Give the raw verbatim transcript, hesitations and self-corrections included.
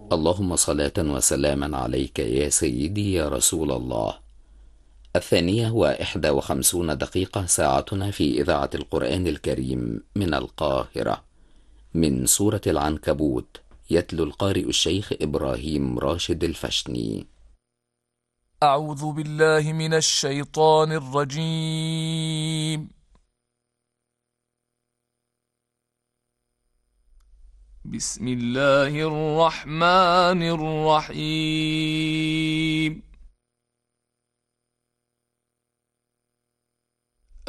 اللهم صلاة وسلاما عليك يا سيدي يا رسول الله. الثانية وإحدى وخمسون دقيقة ساعتنا في إذاعة القرآن الكريم من القاهرة، من سورة العنكبوت. يتلو القارئ الشيخ إبراهيم راشد الفشني. أعوذ بالله من الشيطان الرجيم. بسم الله الرحمن الرحيم.